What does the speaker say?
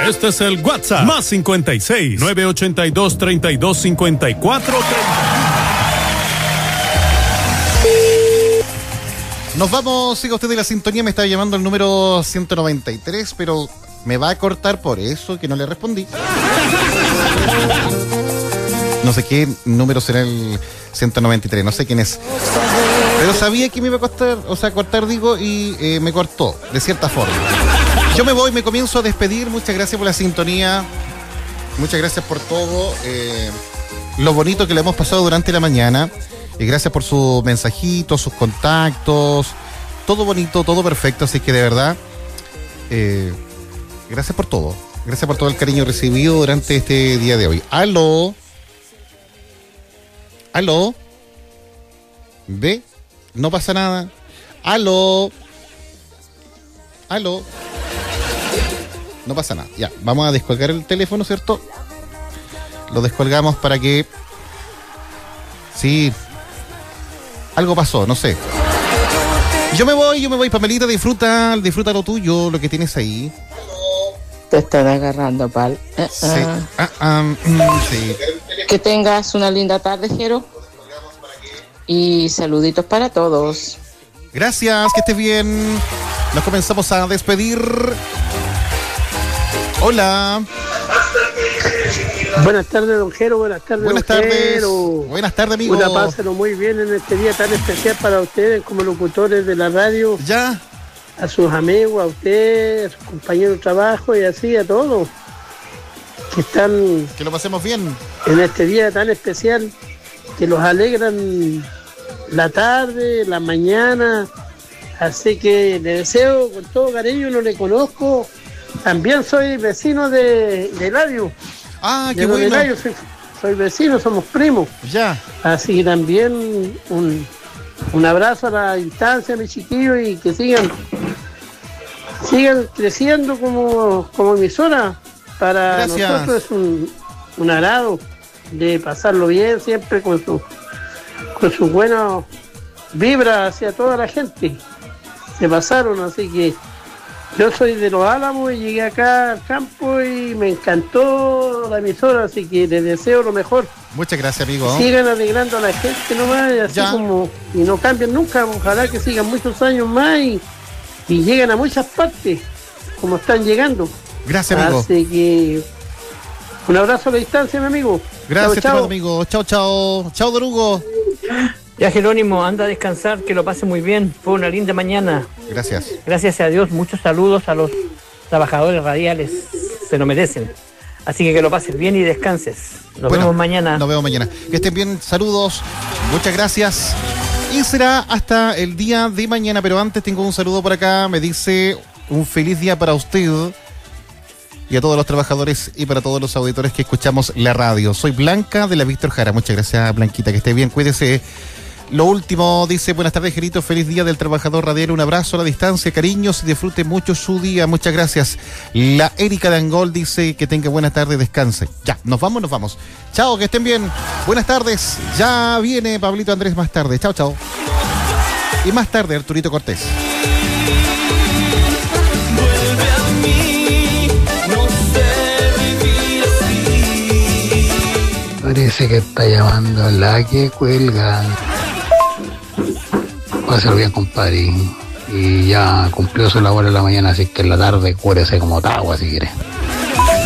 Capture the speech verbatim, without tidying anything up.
Este es el WhatsApp. Más cincuenta y seis, nueve ochenta y dos, treinta y dos, cincuenta y cuatro, treinta. Nos vamos, siga usted de la sintonía, me estaba llamando el número ciento noventa y tres, pero me va a cortar por eso que no le respondí. No sé qué número será el ciento noventa y tres, no sé quién es. Pero sabía que me iba a costar, o sea, cortar, digo, y eh, me cortó, de cierta forma. Yo me voy, me comienzo a despedir. Muchas gracias por la sintonía. Muchas gracias por todo. Eh, lo bonito que le hemos pasado durante la mañana. Y gracias por sus mensajitos, sus contactos. Todo bonito, todo perfecto. Así que de verdad, eh, gracias por todo. Gracias por todo el cariño recibido durante este día de hoy. ¿Aló? ¿Aló? ¿Ve? No pasa nada. ¿Aló? ¿Aló? No pasa nada. Ya, vamos a descolgar el teléfono, ¿cierto? Lo descolgamos para que... Sí. Algo pasó, no sé. Yo me voy, yo me voy, Pamelita, disfruta, disfruta lo tuyo, lo que tienes ahí. Te están agarrando, pal. Uh, uh. Sí. Ah, ah, mm, sí. Que tengas una linda tarde, Jero. Y saluditos para todos. Gracias, que estés bien. Nos comenzamos a despedir. Hola. Buenas tardes, don Jero. Buenas tardes, Buenas don tardes. Jero. Buenas tardes, amigo. Una pásenlo muy bien en este día tan especial para ustedes como locutores de la radio. Ya. A sus amigos, a ustedes, a sus compañeros de trabajo y así a todos. Que están... Que lo pasemos bien. En este día tan especial. Que los alegran la tarde, la mañana. Así que le deseo con todo cariño, no le conozco. También soy vecino de, de Eladio. Ah, qué de bueno. Eladio, soy, soy vecino, somos primos. Ya. Así que también un, un abrazo a la distancia, mis chiquillos, y que sigan sigan creciendo como, como emisora. Para Gracias. nosotros es un, un agrado de pasarlo bien siempre con su con sus buenas vibras hacia toda la gente. Se pasaron, así que yo soy de Los Álamos y llegué acá al campo y me encantó la emisora, así que les deseo lo mejor. Muchas gracias, amigo. Sigan alegrando a la gente nomás, y así Ya. como, y no cambien nunca, ojalá que sigan muchos años más y, y lleguen a muchas partes, como están llegando. Gracias, amigo. Así que un abrazo a la distancia, mi amigo. Gracias, Chao, chao. estimado amigo. Chao, chao. Chao, Don Hugo. Ya, Jerónimo, anda a descansar, que lo pase muy bien. Fue una linda mañana. Gracias. Gracias a Dios, muchos saludos a los trabajadores radiales. Se lo merecen. Así que que lo pases bien y descanses. Nos Bueno, vemos mañana. Nos vemos mañana. Que estén bien. Saludos. Muchas gracias. Y será hasta el día de mañana. Pero antes tengo un saludo por acá. Me dice un feliz día para usted y a todos los trabajadores y para todos los auditores que escuchamos la radio. Soy Blanca de la Víctor Jara. Muchas gracias, Blanquita, que esté bien, cuídese. Lo último, dice, buenas tardes, Gerito, feliz día del trabajador radial, un abrazo a la distancia, cariños, y disfrute mucho su día, muchas gracias. La Erika de Angol dice que tenga buena tarde, descanse. Ya, nos vamos, nos vamos. Chao, que estén bien. Buenas tardes. Ya viene Pablito Andrés más tarde. Chao, chao. Y más tarde, Arturito Cortés. Parece que está llamando la que cuelga. Pásalo bien, compadre. Y ya cumplió su labor en la mañana, así que en la tarde cuérese como tagua si quiere.